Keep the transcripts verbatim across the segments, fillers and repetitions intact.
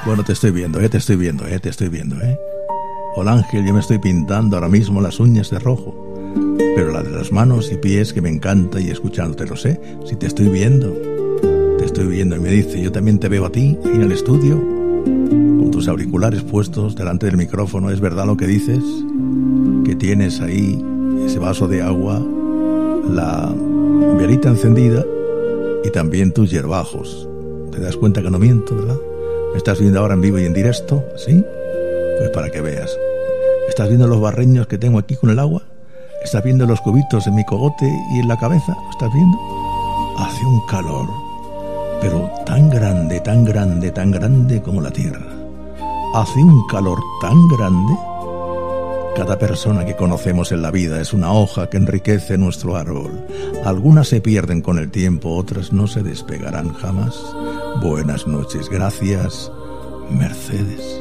Bueno, te estoy viendo, eh, te estoy viendo, eh, te estoy viendo, eh. Hola Ángel, yo me estoy pintando ahora mismo las uñas de rojo, pero la de las manos y pies que me encanta y escuchándote lo sé. Si te estoy viendo, te estoy viendo y me dice, yo también te veo a ti ahí en el estudio, con tus auriculares puestos delante del micrófono. ¿Es verdad lo que dices? Que tienes ahí ese vaso de agua, la velita encendida y también tus hierbajos. ¿Te das cuenta que no miento, verdad? ¿Me estás viendo ahora en vivo y en directo? ¿Sí? Pues para que veas. ¿Estás viendo los barreños que tengo aquí con el agua? ¿Estás viendo los cubitos en mi cogote y en la cabeza? ¿Lo estás viendo? Hace un calor, pero tan grande, tan grande, tan grande como la tierra. Hace un calor tan grande. Cada persona que conocemos en la vida es una hoja que enriquece nuestro árbol. Algunas se pierden con el tiempo, otras no se despegarán jamás. Buenas noches, gracias, Mercedes.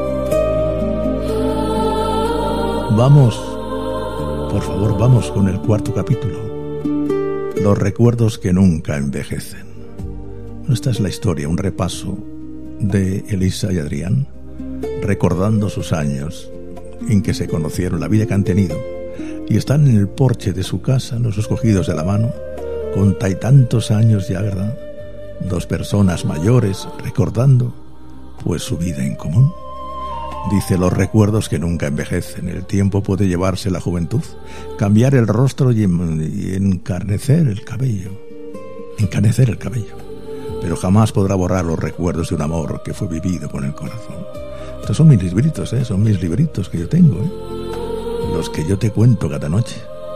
Vamos, por favor, vamos con el cuarto capítulo. Los recuerdos que nunca envejecen. Esta es la historia, un repaso de Elisa y Adrián, recordando sus años en que se conocieron, la vida que han tenido, y están en el porche de su casa, los dos cogidos de la mano, con tantos años ya, ¿verdad? Dos personas mayores recordando, pues, su vida en común. Dice, los recuerdos que nunca envejecen. El tiempo puede llevarse la juventud, cambiar el rostro y, en, y encarnecer el cabello. Encanecer el cabello. Pero jamás podrá borrar los recuerdos de un amor que fue vivido con el corazón. Estos son mis libritos, ¿eh? Son mis libritos que yo tengo, ¿eh? Los que yo te cuento cada noche.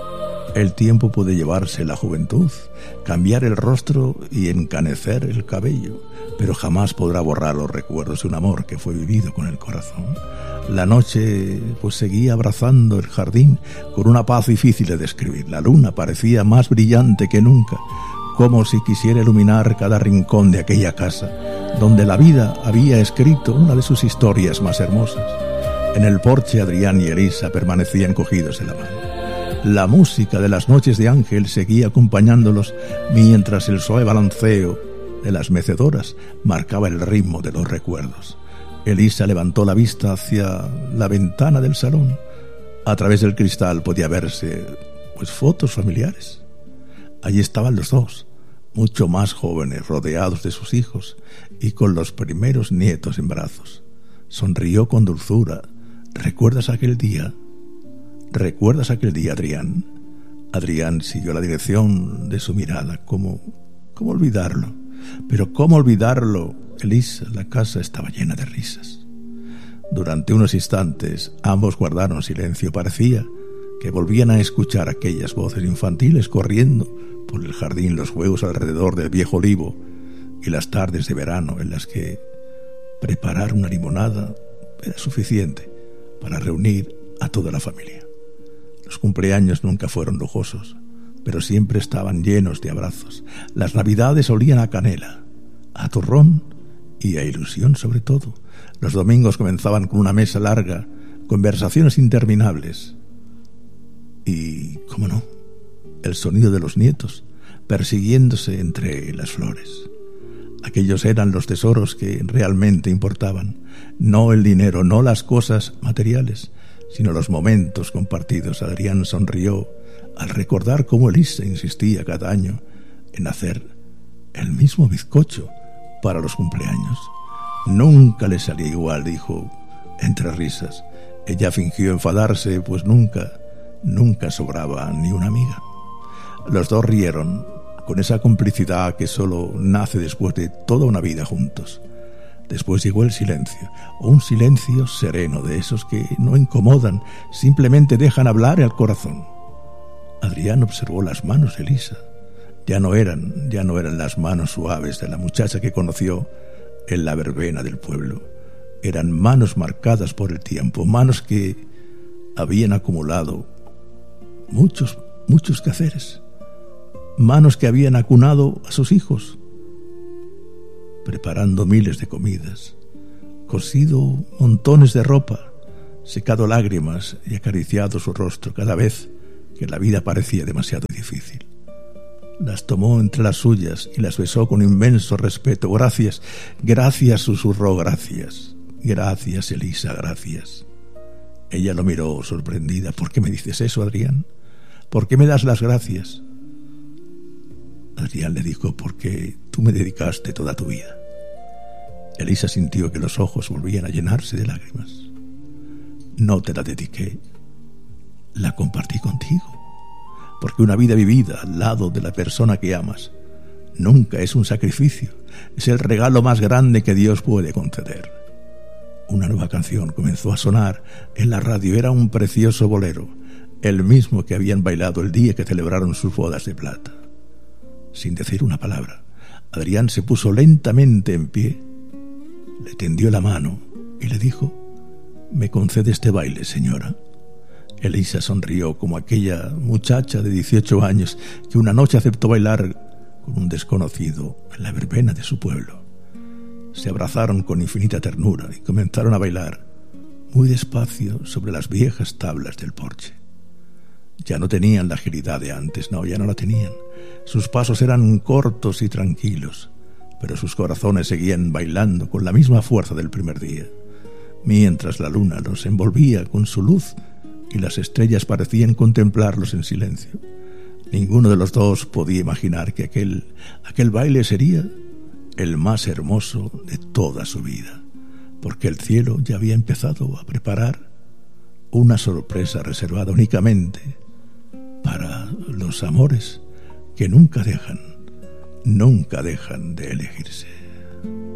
El tiempo puede llevarse la juventud, cambiar el rostro y encanecer el cabello, pero jamás podrá borrar los recuerdos de un amor que fue vivido con el corazón. La noche, pues, seguía abrazando el jardín con una paz difícil de describir. La luna parecía más brillante que nunca, como si quisiera iluminar cada rincón de aquella casa, donde la vida había escrito una de sus historias más hermosas. En el porche, Adrián y Elisa permanecían cogidos de la mano. La música de las noches de Ángel seguía acompañándolos, mientras el suave balanceo de las mecedoras marcaba el ritmo de los recuerdos. Elisa levantó la vista hacia la ventana del salón. A través del cristal podía verse, pues, fotos familiares. Allí estaban los dos, mucho más jóvenes, rodeados de sus hijos y con los primeros nietos en brazos. Sonrió con dulzura. ¿Recuerdas aquel día? ¿Recuerdas aquel día, Adrián? Adrián siguió la dirección de su mirada. ¿Cómo, cómo olvidarlo? Pero ¿cómo olvidarlo? Elisa, la casa estaba llena de risas. Durante unos instantes ambos guardaron silencio. Parecía que volvían a escuchar aquellas voces infantiles corriendo por el jardín, los juegos alrededor del viejo olivo y las tardes de verano en las que preparar una limonada era suficiente para reunir a toda la familia. Los cumpleaños nunca fueron lujosos, pero siempre estaban llenos de abrazos. Las navidades olían a canela, a turrón y a ilusión sobre todo. Los domingos comenzaban con una mesa larga, conversaciones interminables. Y, cómo no, el sonido de los nietos persiguiéndose entre las flores. Aquellos eran los tesoros que realmente importaban, no el dinero, no las cosas materiales, sino los momentos compartidos. Adrián sonrió al recordar cómo Elisa insistía cada año en hacer el mismo bizcocho para los cumpleaños. Nunca le salía igual, dijo entre risas. Ella fingió enfadarse, pues nunca, nunca sobraba ni una amiga. Los dos rieron con esa complicidad que solo nace después de toda una vida juntos. Después llegó el silencio, un silencio sereno, de esos que no incomodan, simplemente dejan hablar al corazón. Adrián observó las manos de Elisa. Ya no eran, ya no eran las manos suaves de la muchacha que conoció en la verbena del pueblo. Eran manos marcadas por el tiempo, manos que habían acumulado muchos, muchos quehaceres, manos que habían acunado a sus hijos, preparando miles de comidas, cosido montones de ropa, secado lágrimas y acariciado su rostro cada vez que la vida parecía demasiado difícil. Las tomó entre las suyas y las besó con inmenso respeto. Gracias, gracias, susurró, gracias. Gracias, Elisa, gracias. Ella lo miró sorprendida. ¿Por qué me dices eso, Adrián? ¿Por qué me das las gracias? Adrián le dijo, porque tú me dedicaste toda tu vida. Elisa sintió que los ojos volvían a llenarse de lágrimas. No te la dediqué, la compartí contigo, porque una vida vivida al lado de la persona que amas nunca es un sacrificio, es el regalo más grande que Dios puede conceder. Una nueva canción comenzó a sonar en la radio. Era un precioso bolero, el mismo que habían bailado el día que celebraron sus bodas de plata. Sin decir una palabra, Adrián se puso lentamente en pie, le tendió la mano y le dijo: ¿me concede este baile, señora? Elisa sonrió como aquella muchacha de dieciocho años que una noche aceptó bailar con un desconocido en la verbena de su pueblo. Se abrazaron con infinita ternura y comenzaron a bailar muy despacio sobre las viejas tablas del porche. Ya no tenían la agilidad de antes, no, ya no la tenían. Sus pasos eran cortos y tranquilos, pero sus corazones seguían bailando con la misma fuerza del primer día, mientras la luna los envolvía con su luz y las estrellas parecían contemplarlos en silencio. Ninguno de los dos podía imaginar que aquel, aquel baile sería el más hermoso de toda su vida, porque el cielo ya había empezado a preparar una sorpresa reservada únicamente para los amores que nunca dejan, nunca dejan de elegirse.